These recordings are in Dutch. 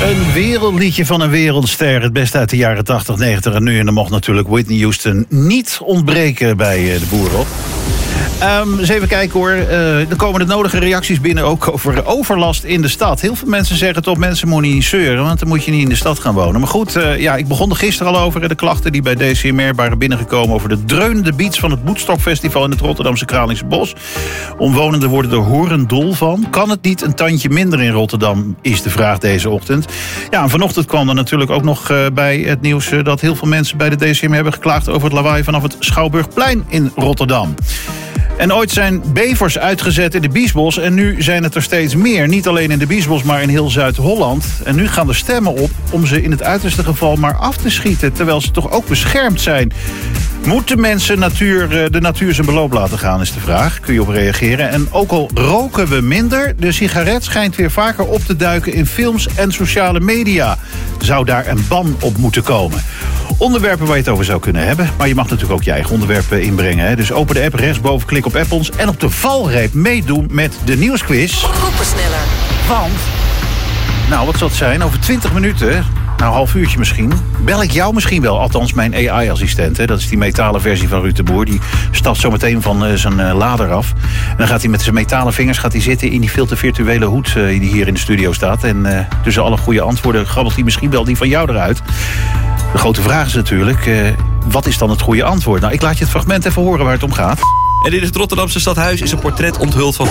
Een wereldliedje van een wereldster. Het beste uit de jaren 80, 90 en nu. En dan mocht natuurlijk Whitney Houston niet ontbreken bij de boeren op. Eens even kijken hoor. Er komen de nodige reacties binnen ook over overlast in de stad. Heel veel mensen zeggen toch, mensen moeten niet zeuren, want dan moet je niet in de stad gaan wonen. Maar goed, ik begon er gisteren al over. De klachten die bij DCMR waren binnengekomen over de dreunende beats van het Woodstock-festival in het Rotterdamse Kralingse Bos. Omwonenden worden er horendol van. Kan het niet een tandje minder in Rotterdam, is de vraag deze ochtend. Ja, en vanochtend kwam er natuurlijk ook nog bij het nieuws dat heel veel mensen bij de DCMR hebben geklaagd over het lawaai vanaf het Schouwburgplein in Rotterdam. En ooit zijn bevers uitgezet in de Biesbos en nu zijn het er steeds meer. Niet alleen in de Biesbos, maar in heel Zuid-Holland. En nu gaan de stemmen op om ze in het uiterste geval maar af te schieten, terwijl ze toch ook beschermd zijn. Moeten mensen de natuur zijn beloop laten gaan, is de vraag. Kun je op reageren. En ook al roken we minder, de sigaret schijnt weer vaker op te duiken in films en sociale media. Zou daar een ban op moeten komen? Onderwerpen waar je het over zou kunnen hebben. Maar je mag natuurlijk ook je eigen onderwerpen inbrengen. Hè? Dus open de app, rechtsboven, klik op app ons. En op de valreep meedoen met de nieuwsquiz. Groepensneller. Want, wat zal het zijn? Over 20 minuten, een half uurtje misschien, bel ik jou misschien wel. Althans, mijn AI-assistent. Hè? Dat is die metalen versie van Ruud de Boer. Die stapt zo meteen van zijn lader af. En dan gaat hij met zijn metalen vingers zitten in die veel te virtuele hoed die hier in de studio staat. En tussen alle goede antwoorden grabbelt hij misschien wel die van jou eruit. De grote vraag is natuurlijk, wat is dan het goede antwoord? Nou, ik laat je het fragment even horen waar het om gaat. En in het Rotterdamse stadhuis is een portret onthuld van...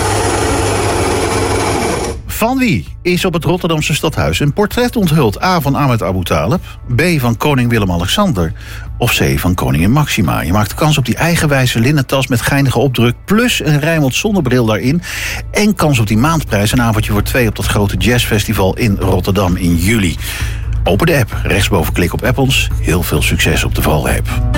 Van wie is op het Rotterdamse stadhuis een portret onthuld? A, van Ahmed Abu Talib, B, van koning Willem-Alexander of C, van koningin Maxima. Je maakt kans op die eigenwijze linnen tas met geinige opdruk, plus een Rijnmond zonnebril daarin, en kans op die maandprijs, een avondje voor 2 op dat grote jazzfestival in Rotterdam in juli. Open de app, rechtsboven klik op app ons. Heel veel succes op de valreep.